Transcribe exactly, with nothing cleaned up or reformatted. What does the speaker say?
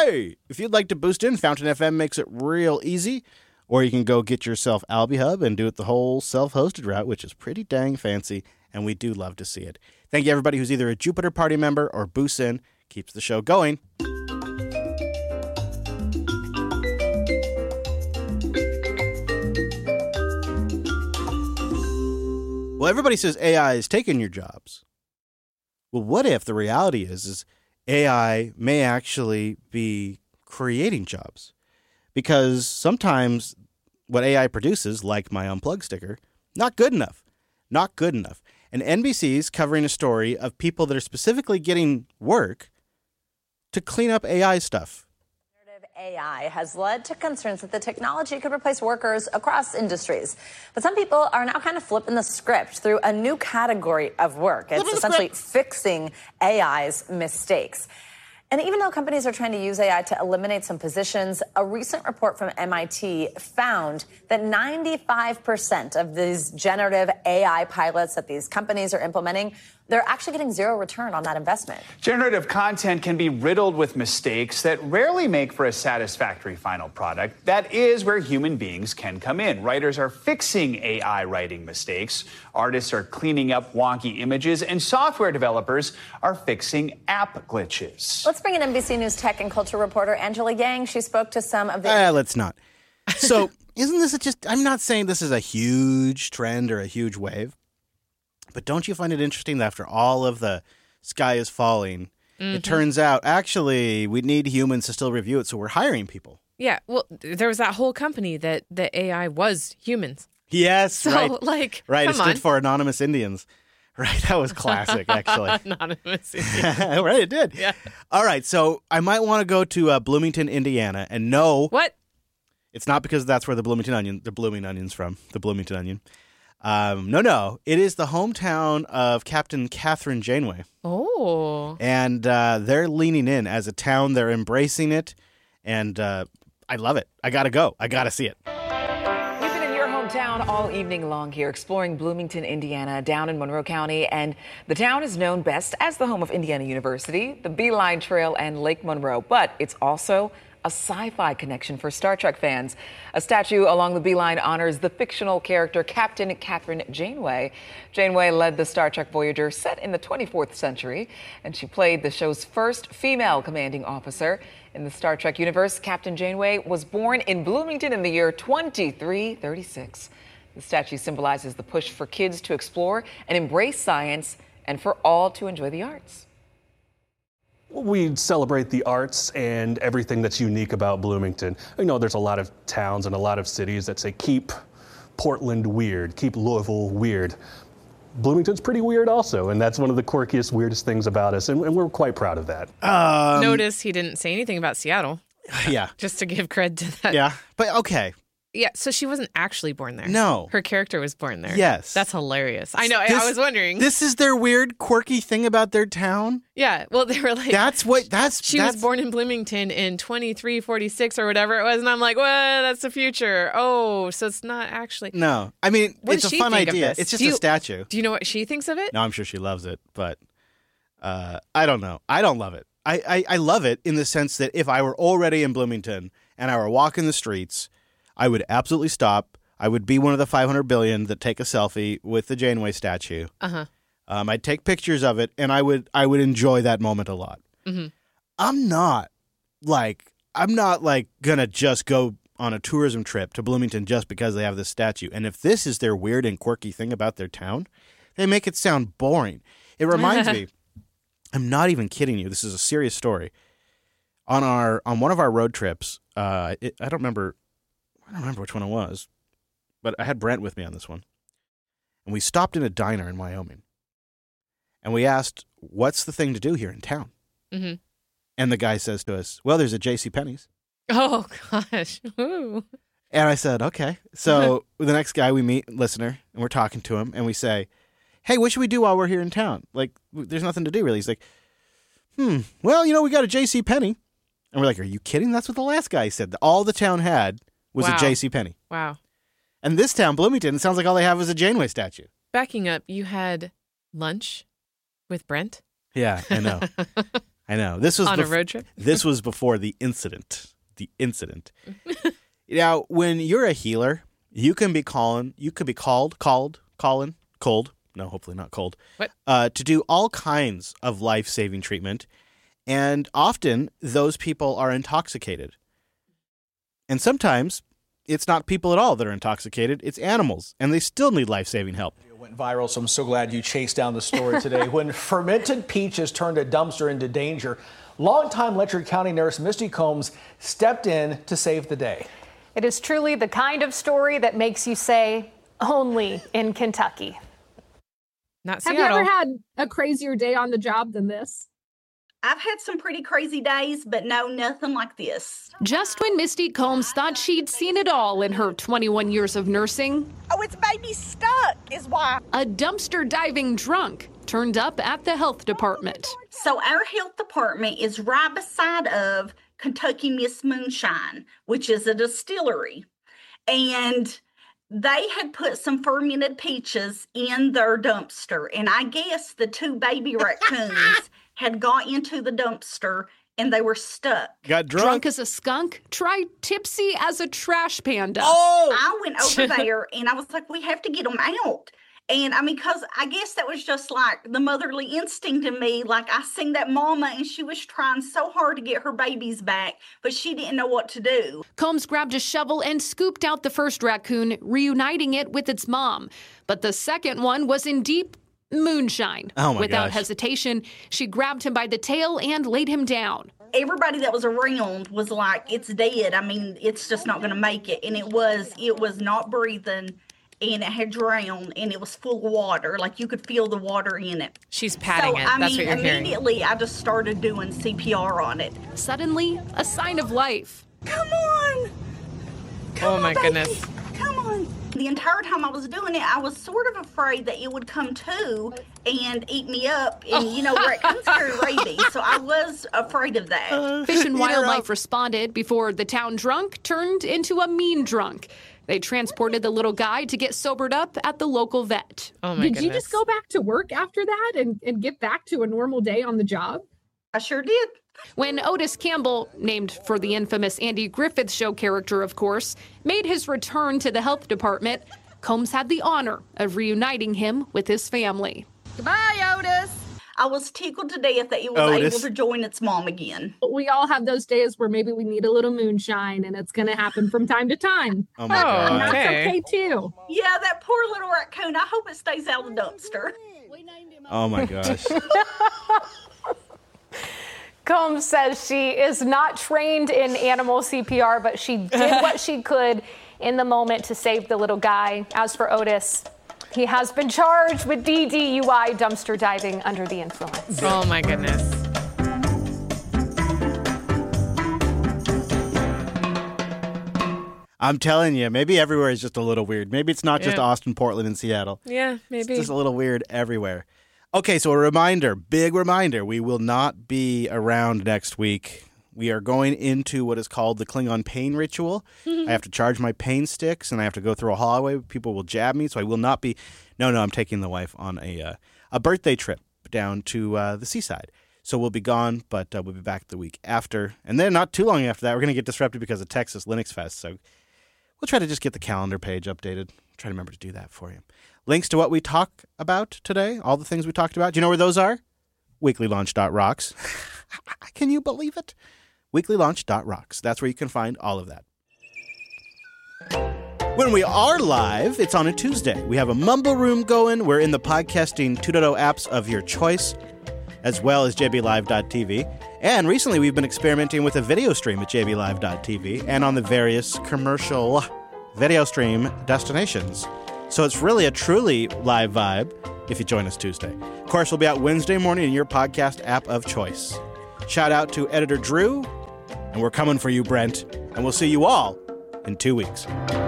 Hey, if you'd like to boost in, Fountain F M makes it real easy. Or you can go get yourself AlbiHub and do it the whole self-hosted route, which is pretty dang fancy, and we do love to see it. Thank you, everybody who's either a Jupiter Party member or boosts in. Keeps the show going. Well, everybody says A I is taking your jobs. Well, what if the reality is, is A I may actually be creating jobs? Because sometimes what A I produces, like my Unplugged sticker, not good enough. Not good enough. And N B C's covering a story of people that are specifically getting work to clean up A I stuff. A I has led to concerns that the technology could replace workers across industries. But some people are now kind of flipping the script through a new category of work. It's essentially fixing A I's mistakes. And even though companies are trying to use A I to eliminate some positions, a recent report from M I T found that ninety-five percent of these generative A I pilots that these companies are implementing, they're actually getting zero return on that investment. Generative content can be riddled with mistakes that rarely make for a satisfactory final product. That is where human beings can come in. Writers are fixing A I writing mistakes. Artists are cleaning up wonky images, and software developers are fixing app glitches. Let's bring in N B C News tech and culture reporter Angela Yang. She spoke to some of the... Uh, let's not. So, isn't this a just... I'm not saying this is a huge trend or a huge wave, but don't you find it interesting that after all of the sky is falling, mm-hmm. it turns out, actually, we need humans to still review it, so we're hiring people. Yeah, well, there was that whole company that the A I was humans. Yes, so, right. like, right, it stood on. for Anonymous Indians. Right, that was classic, actually. Anonymous Indians. Right, it did. Yeah. All right, so I might want to go to uh, Bloomington, Indiana, and no. What? It's not because that's where the Bloomington Onion, the Blooming Onion's from, the Bloomington Onion. Um, no, no. It is the hometown of Captain Catherine Janeway. Oh. And uh, they're leaning in as a town. They're embracing it. And uh, I love it. I got to go. I got to see it. We've been in your hometown all evening long here, exploring Bloomington, Indiana, down in Monroe County. And the town is known best as the home of Indiana University, the Beeline Trail, and Lake Monroe. But it's also a sci-fi connection for Star Trek fans. A statue along the Beeline honors the fictional character Captain Catherine Janeway. Janeway led the Star Trek Voyager set in the twenty-fourth century, and she played the show's first female commanding officer. In the Star Trek universe, Captain Janeway was born in Bloomington in the year twenty-three thirty-six. The statue symbolizes the push for kids to explore and embrace science and for all to enjoy the arts. We celebrate the arts and everything that's unique about Bloomington. You know, there's a lot of towns and a lot of cities that say, keep Portland weird, keep Louisville weird. Bloomington's pretty weird also, and that's one of the quirkiest, weirdest things about us, and, and we're quite proud of that. Um, Notice he didn't say anything about Seattle. Yeah. Just to give cred to that. Yeah, but okay. Yeah, so she wasn't actually born there. No. Her character was born there. Yes. That's hilarious. I know, This- I was wondering. This is their weird, quirky thing about their town? Yeah, well, they were like... That's what, that's... She that's, was born in Bloomington in twenty-three forty-six or whatever it was, and I'm like, well, that's the future. Oh, so it's not actually... No. I mean, What it's does a she fun think of idea. this? It's just Do a you- statue. Do you know what she thinks of it? No, I'm sure she loves it, but uh, I don't know. I don't love it. I, I, I love it in the sense that if I were already in Bloomington and I were walking the streets, I would absolutely stop. I would be one of the five hundred billion that take a selfie with the Janeway statue. Uh-huh. Um, I'd take pictures of it, and I would I would enjoy that moment a lot. Mm-hmm. I'm not like I'm not like gonna just go on a tourism trip to Bloomington just because they have this statue. And if this is their weird and quirky thing about their town, they make it sound boring. It reminds me. I'm not even kidding you. This is a serious story. On our on one of our road trips, uh, it, I don't remember. I don't remember which one it was, but I had Brent with me on this one, and we stopped in a diner in Wyoming, and we asked, "What's the thing to do here in town?" Mm-hmm. And the guy says to us, "Well, there's a JCPenney's." Oh gosh. Ooh. And I said, "Okay." So the next guy we meet, listener, and we're talking to him, and we say, "Hey, what should we do while we're here in town? Like, there's nothing to do really." He's like, "Hmm. Well, you know, we got a JCPenney." And we're like, "Are you kidding? That's what the last guy said. All the town had was Wow. a JCPenney." Wow. And this town, Bloomington, it sounds like all they have is a Janeway statue. Backing up, you had lunch with Brent? Yeah, I know. I know. This was On a bef- road trip? This was before the incident. The incident. Now, when you're a healer, you can be calling, you could be called, called, calling, cold. No, hopefully not cold. What? Uh, to do all kinds of life-saving treatment. And often those people are intoxicated. And sometimes it's not people at all that are intoxicated. It's animals. And they still need life-saving help. It went viral, so I'm so glad you chased down the story today. When fermented peaches turned a dumpster into danger, longtime Letcher County nurse Misty Combs stepped in to save the day. It is truly the kind of story that makes you say, only in Kentucky. Not Have Seattle. you ever had a crazier day on the job than this? I've had some pretty crazy days, but no, nothing like this. Just when Misty Combs thought she'd seen it all in her twenty-one years of nursing. Oh, it's baby stuck is why. A dumpster diving drunk turned up at the health department. So our health department is right beside of Kentucky Miss Moonshine, which is a distillery. And they had put some fermented peaches in their dumpster. And I guess the two baby raccoons had got into the dumpster and they were stuck. Got drunk. Drunk as a skunk, try tipsy as a trash panda. Oh! I went over there and I was like, we have to get them out. And I mean, because I guess that was just like the motherly instinct in me. Like I seen that mama and she was trying so hard to get her babies back, but she didn't know what to do. Combs grabbed a shovel and scooped out the first raccoon, reuniting it with its mom. But the second one was in deep moonshine. Oh my Without gosh. hesitation, she grabbed him by the tail and laid him down. Everybody that was around was like, it's dead. I mean, it's just not going to make it. And it was, it was not breathing. And it had drowned, and it was full of water. Like, you could feel the water in it. She's patting so, it. I That's mean, what you're hearing. immediately, I just started doing C P R on it. Suddenly, a sign of life. Come on! Come Oh, my on, baby. goodness. Come on! The entire time I was doing it, I was sort of afraid that it would come to and eat me up. And, you know, raccoons carry rabies, so I was afraid of that. Fish and Wildlife responded before the town drunk turned into a mean drunk. They transported the little guy to get sobered up at the local vet. Oh, my Did goodness. you just go back to work after that and, and get back to a normal day on the job? I sure did. When Otis Campbell, named for the infamous Andy Griffith Show character, of course, made his return to the health department, Combs had the honor of reuniting him with his family. Goodbye, Otis. I was tickled to death that it was Otis. able to join its mom again. We all have those days where maybe we need a little moonshine, and it's going to happen from time to time. Oh my Oh, God. And that's okay. okay, too. Yeah, that poor little raccoon. I hope it stays out of the dumpster. Oh my gosh. Combs says she is not trained in animal C P R, but she did what she could in the moment to save the little guy. As for Otis, he has been charged with D D U I, dumpster diving under the influence. Oh, my goodness. I'm telling you, maybe everywhere is just a little weird. Maybe it's not just Yeah. Austin, Portland, and Seattle. Yeah, It's maybe. just a little weird everywhere. Okay, so a reminder, big reminder, we will not be around next week. We are going into what is called the Klingon pain ritual. I have to charge my pain sticks, and I have to go through a hallway. People will jab me, so I will not be. No, no, I'm taking the wife on a uh, a birthday trip down to uh, the seaside. So we'll be gone, but uh, we'll be back the week after. And then not too long after that, we're going to get disrupted because of Texas Linux Fest. So we'll try to just get the calendar page updated. Try to remember to do that for you. Links to what we talk about today, all the things we talked about. Do you know where those are? weekly launch dot rocks. Can you believe it? weekly launch dot rocks. That's where you can find all of that. When we are live, it's on a Tuesday. We have a Mumble Room going. We're in the podcasting two point oh apps of your choice, as well as j b live dot t v. And recently, we've been experimenting with a video stream at j b live dot t v and on the various commercial video stream destinations. So it's really a truly live vibe if you join us Tuesday. Of course, we'll be out Wednesday morning in your podcast app of choice. Shout out to editor Drew, and we're coming for you, Brent. And we'll see you all in two weeks.